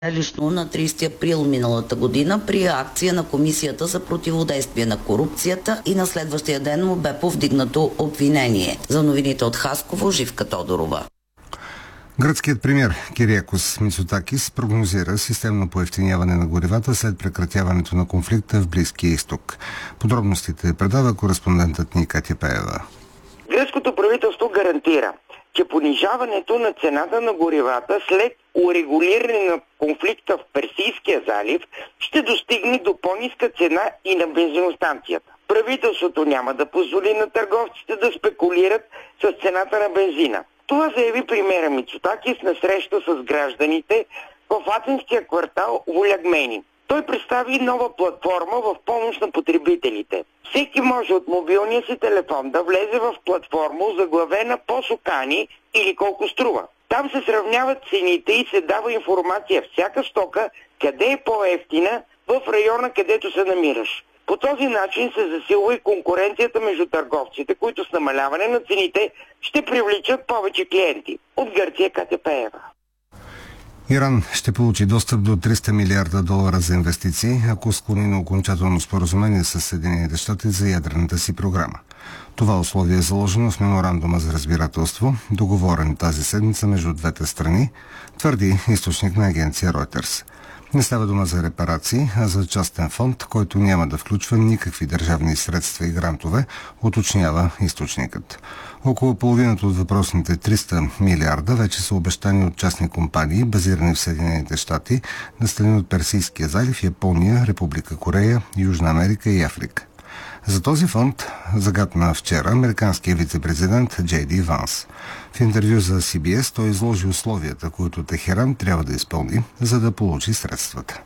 Лично на 30 април миналата година при акция на Комисията за противодействие на корупцията и на следващия ден му бе повдигнато обвинение. За новините от Хасково, Живка Тодорова. Гръцкият премиер Кириакос Мицотакис прогнозира системно поевтиняване на горивата след прекратяването на конфликта в Близкия изток. Подробностите предава кореспондентът ни Катя Пеева. Гръцкото правителство гарантира, че понижаването на цената на горивата след урегулиране на конфликта в Персийския залив ще достигне до по-ниска цена и на бензиностанцията. Правителството няма да позволи на търговците да спекулират с цената на бензина. Това заяви премиера Мицотакис на среща с гражданите в атинския квартал Волягмени. Той представи нова платформа в помощ на потребителите. Всеки може от мобилния си телефон да влезе в платформа, заглавена по-сокани или колко струва. Там се сравняват цените и се дава информация всяка стока къде е по-евтина в района, където се намираш. По този начин се засилва и конкуренцията между търговците, които с намаляване на цените ще привличат повече клиенти. От Гърция, Катя Пеева. Иран ще получи достъп до $300 милиарда за инвестиции, ако склони на окончателно споразумение с Съединените щати за ядрената си програма. Това условие е заложено в меморандума за разбирателство, договорен тази седмица между двете страни, твърди източник на агенция Reuters. Не става дума за репарации, а за частен фонд, който няма да включва никакви държавни средства и грантове, уточнява източникът. Около половината от въпросните 300 милиарда вече са обещани от частни компании, базирани в Съединените щати, на страни от Персийския залив, Япония, Република Корея, Южна Америка и Африка. За този фонд загатна вчера американският вице-президент Джей Ди Ванс. В интервю за CBS той изложи условията, които Техеран трябва да изпълни, за да получи средствата.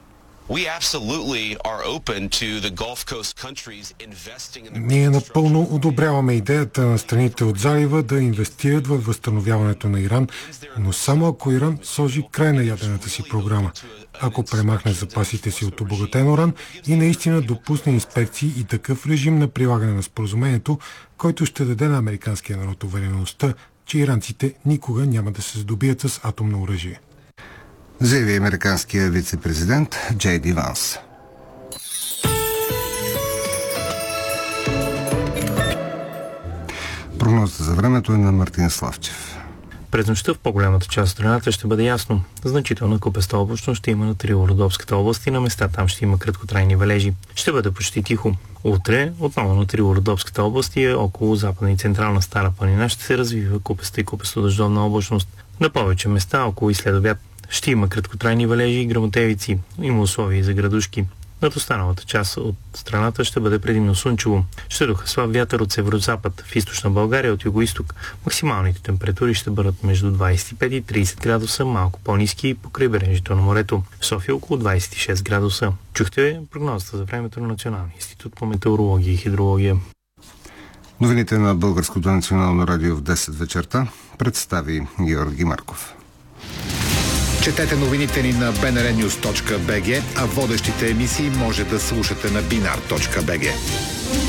Ние напълно одобряваме идеята на страните от залива да инвестират в възстановяването на Иран, но само ако Иран сложи край на ядрената си програма, ако премахне запасите си от обогатен уран и наистина допусне инспекции и такъв режим на прилагане на споразумението, който ще даде на американския народ увереността, че иранците никога няма да се здобият с атомно оръжие. Заяви американския вице-президент Джей Ди Ванс. Прогнозата за времето е на Мартин Славчев. През нощта в по-голямата част от страната ще бъде ясно. Значителна купеста облачност ще има на Трило-Родопската област и на места там ще има краткотрайни валежи. Ще бъде почти тихо. Утре отново на Трило-Родопската област и около западна и централна Стара планина ще се развива купеста и купесто-дъждовна облачност. На повече места около и след обяд ще има краткотрайни валежи и гръмотевици. Има условия за градушки. Над останалата част от страната ще бъде предимно слънчево. Ще духа слаб вятър от северозапад. В източна България от югоизток максималните температури ще бъдат между 25 и 30 градуса, малко по-ниски по крайбрежието на морето. В София около 26 градуса. Чухте прогнозата за времето на Националния институт по метеорология и хидрология. Новините на Българското национално радио в 10 вечерта представи Георги Марков. Четете новините ни на bnrnews.bg, а водещите емисии може да слушате на binar.bg.